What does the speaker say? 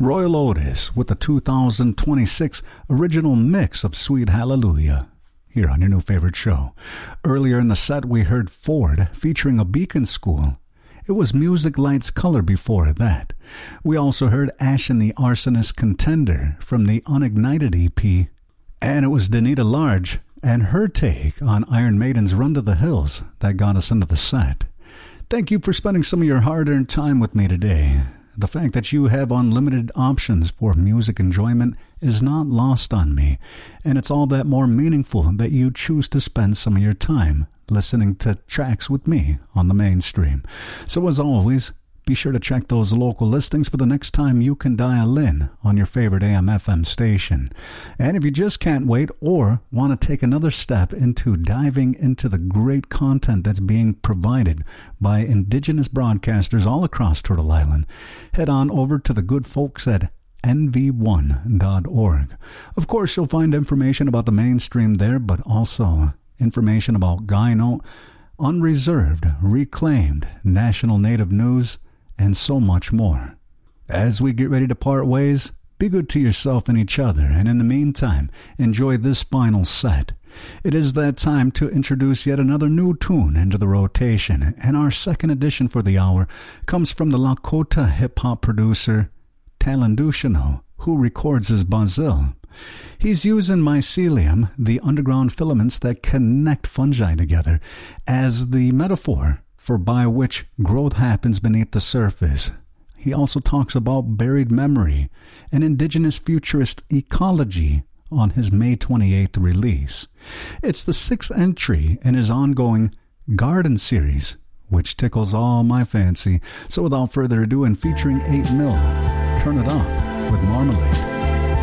Royal Otis with the 2026 original mix of Sweet Hallelujah here on your new favorite show. Earlier in the set, we heard Ford featuring A Beacon School. It was Music Lights Color before that. We also heard Ash and the Arsonist Contender from the Unignited EP. And it was Danita Large and her take on Iron Maiden's Run to the Hills that got us into the set. Thank you for spending some of your hard-earned time with me today. The fact that you have unlimited options for music enjoyment is not lost on me, and it's all that more meaningful that you choose to spend some of your time listening to tracks with me on the mainstream. So as always, be sure to check those local listings for the next time you can dial in on your favorite AM/FM station. And if you just can't wait or want to take another step into diving into the great content that's being provided by Indigenous broadcasters all across Turtle Island, head on over to the good folks at nv1.org. Of course, you'll find information about the mainstream there, but also information about Gyno, Unreserved, Reclaimed, National Native News, and so much more. As we get ready to part ways, be good to yourself and each other, and in the meantime, enjoy this final set. It is that time to introduce yet another new tune into the rotation, and our second edition for the hour comes from the Lakota hip-hop producer Talendushino, who records as Bazil. He's using mycelium, the underground filaments that connect fungi together, as the metaphor for by which growth happens beneath the surface. He also talks about buried memory and indigenous futurist ecology on his May 28th release. It's the 6th entry in his ongoing Garden series, which tickles all my fancy. So without further ado, and featuring 8 Mil, turn it up with Marmalade.